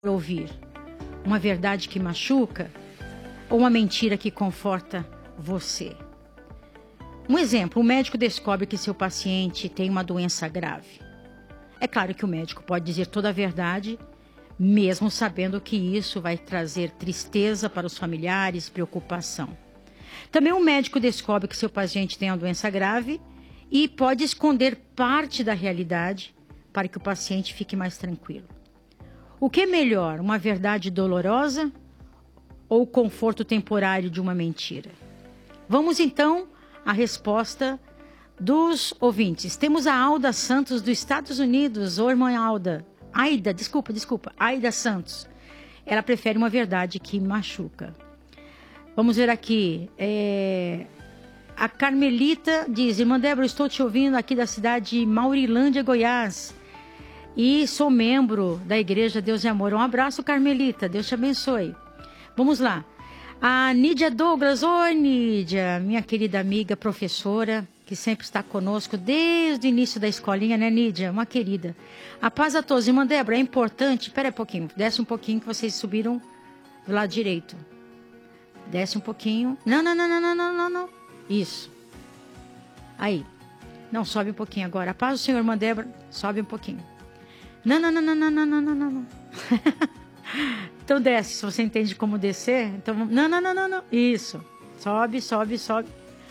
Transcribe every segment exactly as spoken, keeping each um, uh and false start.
ouvir? Uma verdade que machuca ou uma mentira que conforta você? Um exemplo, o médico descobre que seu paciente tem uma doença grave. É claro que o médico pode dizer toda a verdade, mesmo sabendo que isso vai trazer tristeza para os familiares, preocupação. Também o médico descobre que seu paciente tem uma doença grave e pode esconder parte da realidade para que o paciente fique mais tranquilo. O que é melhor, uma verdade dolorosa ou o conforto temporário de uma mentira? Vamos então à resposta dos ouvintes. Temos a Alda Santos dos Estados Unidos. Ô, irmã Alda. Aida, desculpa, desculpa. Aida Santos. Ela prefere uma verdade que machuca. Vamos ver aqui. É... A Carmelita diz: irmã Débora, estou te ouvindo aqui da cidade de Maurilândia, Goiás. E sou membro da Igreja Deus e Amor. Um abraço, Carmelita. Deus te abençoe. Vamos lá. A Nídia Douglas. Oi, Nídia. Minha querida amiga, professora, que sempre está conosco desde o início da escolinha, né, Nídia? Uma querida. A paz a todos. Irmã Débora, é importante... Espera aí um pouquinho. Desce um pouquinho que vocês subiram do lado direito. Desce um pouquinho. Não, não, não, não, não, não, não, não. Isso. Aí. Não, sobe um pouquinho agora. A paz do Senhor, irmã Débora. Sobe um pouquinho. Não, não, não, não, não, não, não, não, não. Então desce, se você entende como descer. Então, não, não, não, não, não. Isso. Sobe, sobe, sobe.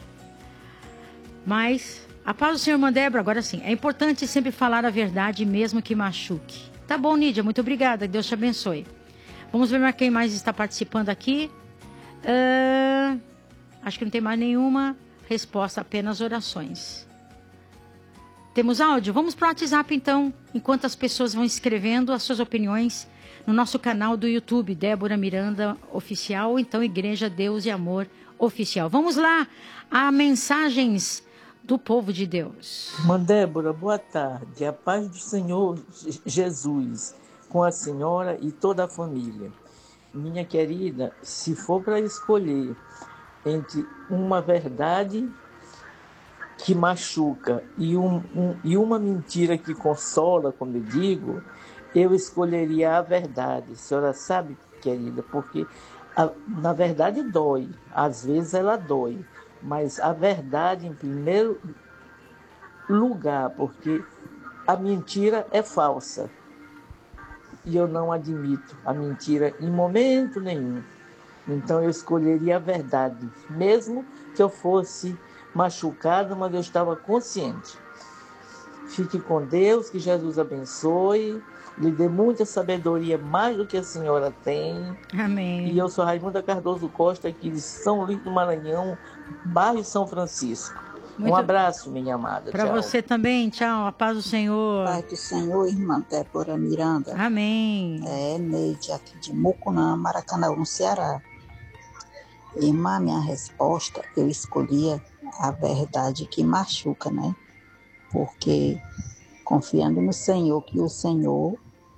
Mas, a paz do Senhor, irmã Débora, agora sim. É importante sempre falar a verdade, mesmo que machuque. Tá bom, Nídia, muito obrigada. Deus te abençoe. Vamos ver quem mais está participando aqui. Uh, acho que não tem mais nenhuma resposta, apenas orações. Temos áudio? Vamos para o WhatsApp, então, enquanto as pessoas vão escrevendo as suas opiniões no nosso canal do YouTube, Débora Miranda Oficial, ou então Igreja Deus e Amor Oficial. Vamos lá, a mensagens do povo de Deus. Irmã Débora, boa tarde. A paz do Senhor Jesus com a senhora e toda a família. Minha querida, se for para escolher entre uma verdade que machuca e, um, um, e uma mentira que consola, como eu digo, eu escolheria a verdade. A senhora sabe, querida, porque a, na verdade dói, às vezes ela dói, mas a verdade em primeiro lugar, porque a mentira é falsa e eu não admito a mentira em momento nenhum. Então eu escolheria a verdade, mesmo que eu fosse machucada, mas eu estava consciente. Fique com Deus, que Jesus abençoe, lhe dê muita sabedoria, mais do que a senhora tem. Amém. E eu sou Raimunda Cardoso Costa, aqui de São Luís do Maranhão, bairro São Francisco. Muito... Um abraço, minha amada. Para você também, tchau, a paz do Senhor. Paz do Senhor, irmã Débora Miranda. Amém. É, Neide, aqui de Mucunã, Maracanã, no Ceará. Irmã, minha resposta, eu escolhia a verdade que machuca, né? Porque confiando no Senhor, que o Senhor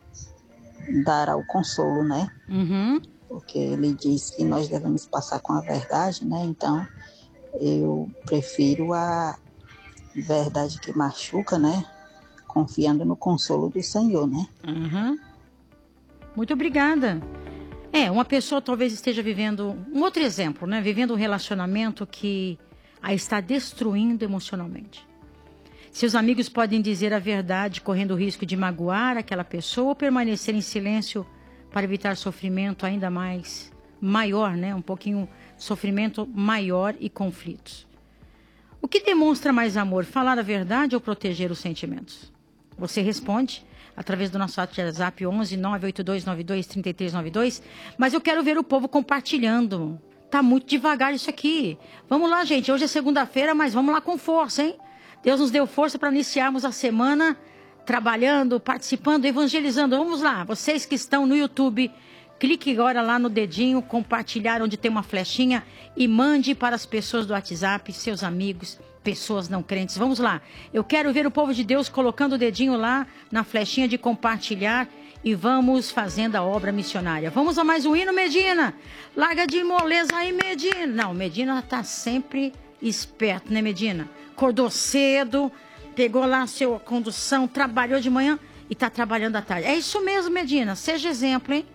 dará o consolo, né? Uhum. Porque Ele diz que nós devemos passar com a verdade, né? Então, eu prefiro a verdade que machuca, né? Confiando no consolo do Senhor, né? Uhum. Muito obrigada. É, uma pessoa talvez esteja vivendo, um outro exemplo, né? Vivendo um relacionamento que a está destruindo emocionalmente. Seus amigos podem dizer a verdade, correndo o risco de magoar aquela pessoa ou permanecer em silêncio para evitar sofrimento ainda mais maior, né? Um pouquinho sofrimento maior e conflitos. O que demonstra mais amor, falar a verdade ou proteger os sentimentos? Você responde através do nosso WhatsApp onze nove oito dois nove dois três três nove dois, mas eu quero ver o povo compartilhando. Tá muito devagar isso aqui. Vamos lá, gente. Hoje é segunda-feira, mas vamos lá com força, hein? Deus nos deu força para iniciarmos a semana trabalhando, participando, evangelizando. Vamos lá. Vocês que estão no YouTube, clique agora lá no dedinho, compartilhar onde tem uma flechinha e mande para as pessoas do WhatsApp, seus amigos, pessoas não crentes. Vamos lá. Eu quero ver o povo de Deus colocando o dedinho lá na flechinha de compartilhar e vamos fazendo a obra missionária. Vamos a mais um hino, Medina. Larga de moleza aí, Medina. Não, Medina está sempre esperto, né, Medina? Acordou cedo, pegou lá a sua condução, trabalhou de manhã e está trabalhando à tarde. É isso mesmo, Medina. Seja exemplo, hein?